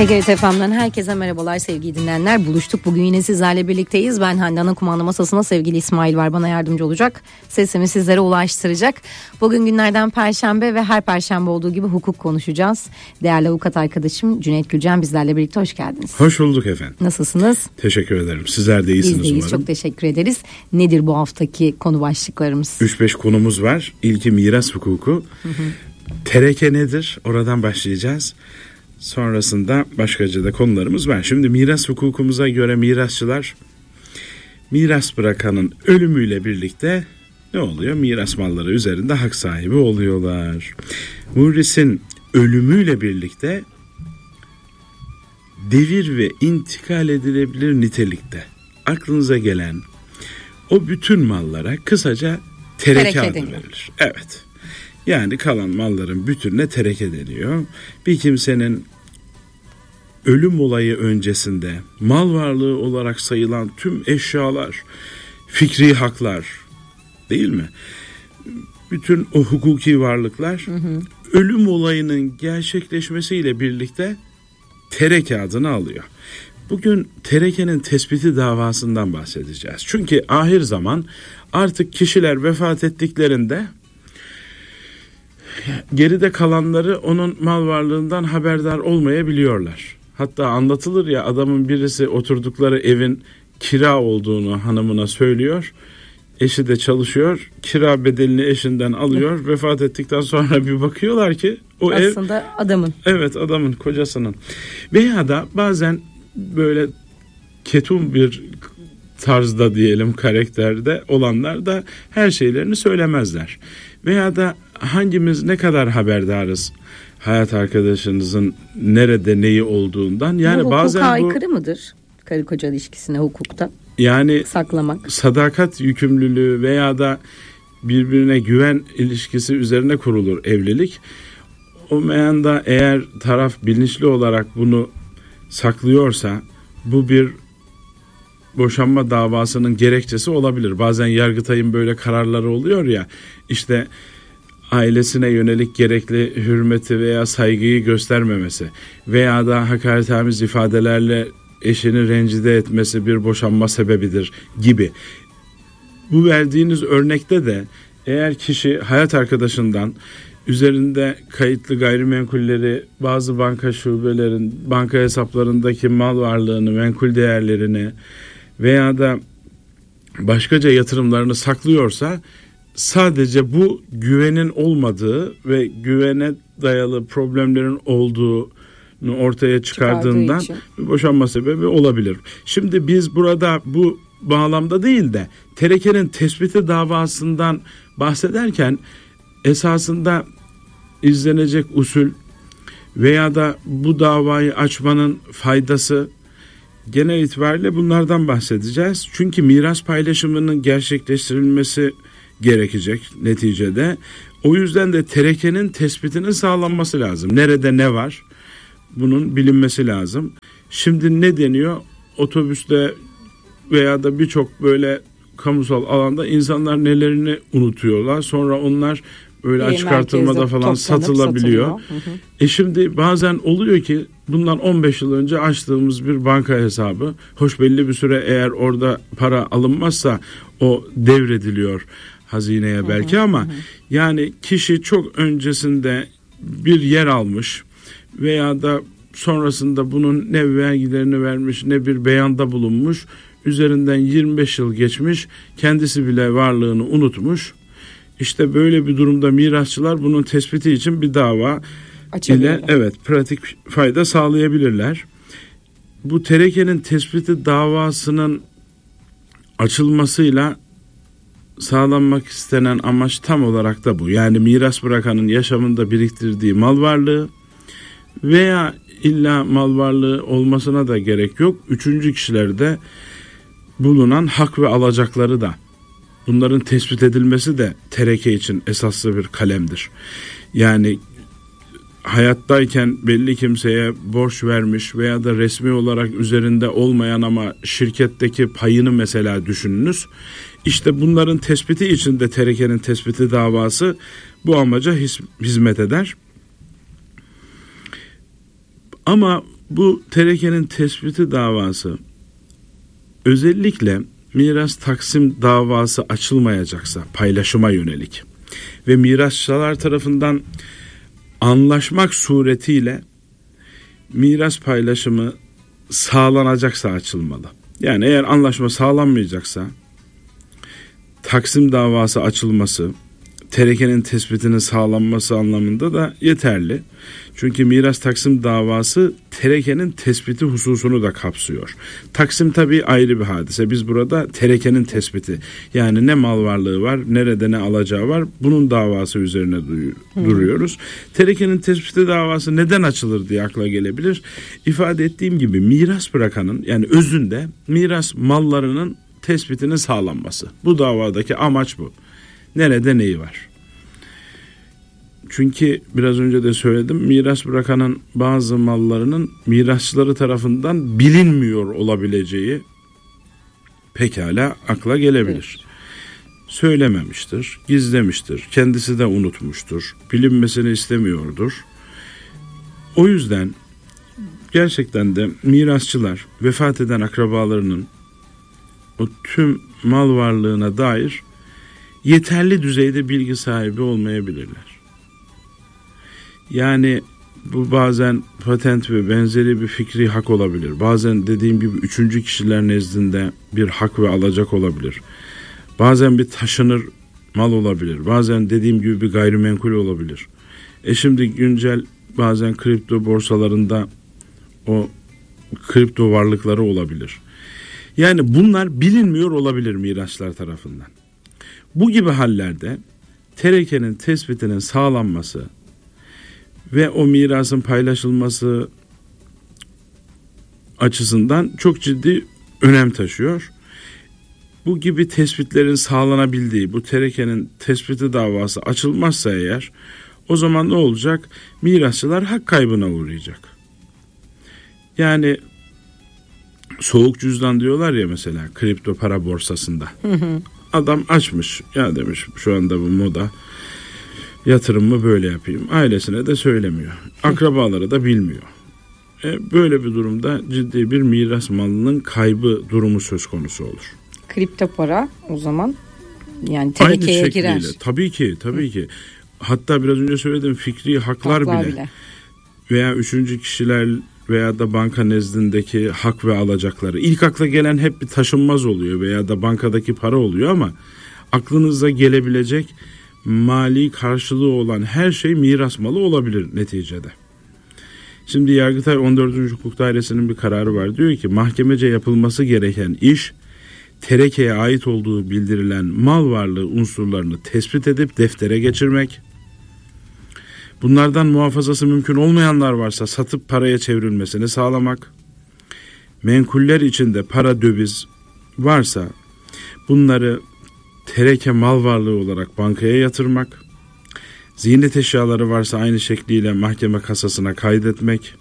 TGRT FM'den herkese merhabalar sevgili dinleyenler. Buluştuk. Bugün yine sizlerle birlikteyiz. Ben Handan'ın kumanda masasında sevgili İsmail var. Bana yardımcı olacak. Sesimi sizlere ulaştıracak. Bugün günlerden Perşembe ve her Perşembe olduğu gibi hukuk konuşacağız. Değerli avukat arkadaşım Cüneyt Gülcan bizlerle birlikte, hoş geldiniz. Hoş bulduk efendim. Nasılsınız? Teşekkür ederim. Sizler de iyisiniz umarım. Çok teşekkür ederiz. Nedir bu haftaki konu başlıklarımız? 3-5 konumuz var. İlki miras hukuku. Tereke nedir? Oradan başlayacağız. Sonrasında başkaca da konularımız var. Şimdi miras hukukumuza göre mirasçılar miras bırakanın ölümüyle birlikte ne oluyor? Miras malları üzerinde hak sahibi oluyorlar. Murisin ölümüyle birlikte devir ve intikal edilebilir nitelikte aklınıza gelen o bütün mallara kısaca tereke adı verilir. Evet. Yani kalan malların bütününe tereke deniyor. Bir kimsenin ölüm olayı öncesinde mal varlığı olarak sayılan tüm eşyalar, fikri haklar, değil mi? Bütün o hukuki varlıklar ölüm olayının gerçekleşmesiyle birlikte tereke adını alıyor. Bugün terekenin tespiti davasından bahsedeceğiz. Çünkü ahir zaman artık kişiler vefat ettiklerinde geride kalanları onun mal varlığından haberdar olmayabiliyorlar. Hatta anlatılır ya, adamın birisi oturdukları evin kira olduğunu hanımına söylüyor. Eşi de çalışıyor. Kira bedelini eşinden alıyor. Vefat ettikten sonra bir bakıyorlar ki o aslında ev adamın. Evet, adamın, kocasının. Veya da bazen böyle ketum bir tarzda diyelim, karakterde olanlar da her şeylerini söylemezler. Veya da hangimiz ne kadar haberdarız hayat arkadaşınızın nerede neyi olduğundan? Yani bu bazen hukuka aykırı mıdır? Karı koca ilişkisine hukukta yani saklamak, sadakat yükümlülüğü veya da birbirine güven ilişkisi üzerine kurulur evlilik. O meyanda eğer taraf bilinçli olarak bunu saklıyorsa bu bir boşanma davasının gerekçesi olabilir. Bazen Yargıtay'ın böyle kararları oluyor ya, işte ailesine yönelik gerekli hürmeti veya saygıyı göstermemesi veya da hakaretamiz ifadelerle eşini rencide etmesi bir boşanma sebebidir gibi. Bu verdiğiniz örnekte de eğer kişi hayat arkadaşından üzerinde kayıtlı gayrimenkulleri, bazı banka şubelerin banka hesaplarındaki mal varlığını, menkul değerlerini veya da başkaca yatırımlarını saklıyorsa, sadece bu güvenin olmadığı ve güvene dayalı problemlerin olduğunu ortaya çıkardığından bir boşanma sebebi olabilir. Şimdi biz burada bu bağlamda değil de terekenin tespiti davasından bahsederken esasında izlenecek usul veya da bu davayı açmanın faydası, genel itibariyle bunlardan bahsedeceğiz. Çünkü miras paylaşımının gerçekleştirilmesi gerekecek neticede. O yüzden de terekenin tespitinin sağlanması lazım. Nerede ne var? Bunun bilinmesi lazım. Şimdi ne deniyor? Otobüste veya da birçok böyle kamusal alanda insanlar nelerini unutuyorlar. Sonra onlar böyle açık artırmada falan satılabiliyor. Şimdi bazen oluyor ki bundan 15 yıl önce açtığımız bir banka hesabı, hoş belli bir süre eğer orada para alınmazsa o devrediliyor hazineye belki, ama yani kişi çok öncesinde bir yer almış veya da sonrasında bunun ne vergilerini vermiş ne bir beyanda bulunmuş, üzerinden 25 yıl geçmiş, kendisi bile varlığını unutmuş. İşte böyle bir durumda mirasçılar bunun tespiti için bir dava ile pratik fayda sağlayabilirler. Bu terekenin tespiti davasının açılmasıyla sağlanmak istenen amaç tam olarak da bu. Yani miras bırakanın yaşamında biriktirdiği mal varlığı veya illa mal varlığı olmasına da gerek yok, üçüncü kişilerde bulunan hak ve alacakları da, bunların tespit edilmesi de tereke için esaslı bir kalemdir. Yani hayattayken belli kimseye borç vermiş veya da resmi olarak üzerinde olmayan ama şirketteki payını mesela düşününüz. İşte bunların tespiti için de terekenin tespiti davası bu amaca hizmet eder. Ama Bu terekenin tespiti davası özellikle miras taksim davası açılmayacaksa paylaşıma yönelik ve mirasçılar tarafından anlaşmak suretiyle miras paylaşımı sağlanacaksa açılmalı. Yani eğer anlaşma sağlanmayacaksa taksim davası açılması, terekenin tespitinin sağlanması anlamında da yeterli. Çünkü miras taksim davası terekenin tespiti hususunu da kapsıyor. Taksim tabii ayrı bir hadise. Biz burada terekenin tespiti, yani ne mal varlığı var, nerede ne alacağı var, bunun davası üzerine duruyoruz. Terekenin tespiti davası neden açılır diye akla gelebilir. İfade ettiğim gibi miras bırakanın, yani özünde miras mallarının tespitinin sağlanması. Bu davadaki amaç bu. Nerede neyi var? Çünkü biraz önce de söyledim, miras bırakanın bazı mallarının mirasçıları tarafından bilinmiyor olabileceği pekala akla gelebilir. Evet. Söylememiştir, gizlemiştir, kendisi de unutmuştur, bilinmesini istemiyordur. O yüzden gerçekten de mirasçılar vefat eden akrabalarının o tüm mal varlığına dair yeterli düzeyde bilgi sahibi olmayabilirler. Yani bu bazen patent ve benzeri bir fikri hak olabilir. Bazen dediğim gibi üçüncü kişiler nezdinde bir hak ve alacak olabilir. Bazen bir taşınır mal olabilir. Bazen dediğim gibi bir gayrimenkul olabilir. Şimdi güncel bazen kripto borsalarında o kripto varlıkları olabilir. Yani bunlar bilinmiyor olabilir mirasçılar tarafından. Bu gibi hallerde terekenin tespitinin sağlanması ve o mirasın paylaşılması açısından çok ciddi önem taşıyor. Bu gibi tespitlerin sağlanabildiği, bu terekenin tespiti davası açılmazsa eğer, o zaman ne olacak? Mirasçılar hak kaybına uğrayacak. Yani soğuk cüzdan diyorlar ya mesela kripto para borsasında. Adam açmış, ya demiş şu anda bu moda, yatırımımı böyle yapayım. Ailesine de söylemiyor. Akrabaları da bilmiyor. Böyle bir durumda ciddi bir miras malının kaybı durumu söz konusu olur. Kripto para o zaman yani terekeye girer. Tabii ki. Hatta biraz önce söyledim, fikri haklar bile veya üçüncü kişiler veya da banka nezdindeki hak ve alacakları. İlk akla gelen hep bir taşınmaz oluyor veya da bankadaki para oluyor ama aklınıza gelebilecek mali karşılığı olan her şey miras malı olabilir neticede. Şimdi Yargıtay 14. Hukuk Dairesi'nin bir kararı var. Diyor ki mahkemece yapılması gereken iş, terekeye ait olduğu bildirilen mal varlığı unsurlarını tespit edip deftere geçirmek. Bunlardan muhafazası mümkün olmayanlar varsa satıp paraya çevrilmesini sağlamak. Menkuller içinde para, döviz varsa bunları tereke mal varlığı olarak bankaya yatırmak. Ziynet eşyaları varsa aynı şekliyle mahkeme kasasına kaydetmek.